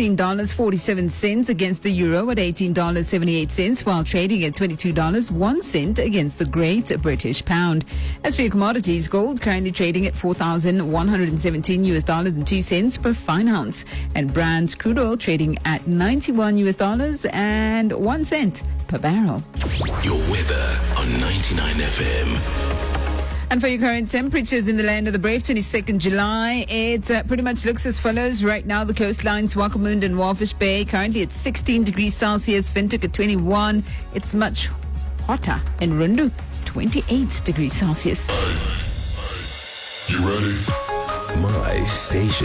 $16.47 against the euro at $18.78, while trading at $22.01 against the Great British Pound. As for your commodities, gold currently trading at $4,117 per fine ounce, and Brent crude oil trading at $91.01 per barrel. Your weather on 99 FM. And for your current temperatures in the land of the brave, 22nd July, it pretty much looks as follows. Right now, the coastlines, Swakopmund and Walfish Bay, currently at 16 degrees Celsius, Windhoek at 21. It's much hotter in Rundu, 28 degrees Celsius. You ready? My station.